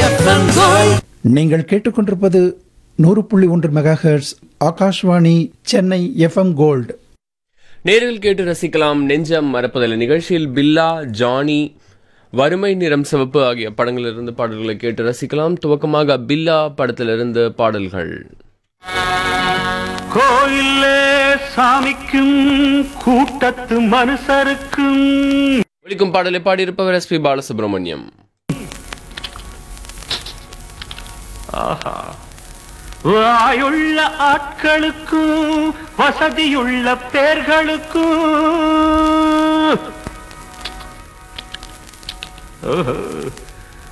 FM Gold. நீங்கள் கேட்டுக்கொண்டிருப்பது 100.1 megahertz Akashvani Chennai FM gold. நேரில் கேட்டு ரசிக்கலாம் நெஞ்சம் மறப்பதில்லை நிகழ்ச்சியில் பில்லா, ஜானி, வறுமை நிறம் சிவப்பு ஆகிய படங்களிலிருந்து பாடல்களை கேட்டு ரசிக்கலாம். துவக்கமாக பில்லா படத்திலிருந்து பாடல்கள். கோயிலே சாமிக்கும் கூட்டத்து மனுஷருக்கும் ஒலிக்கும் பாடலை பாடியிருப்பவர் SP பாலசுப்ரமணியம். வாயுள்ள ஆட்களுக்கும் வசதியுள்ள பேர்களுக்கும்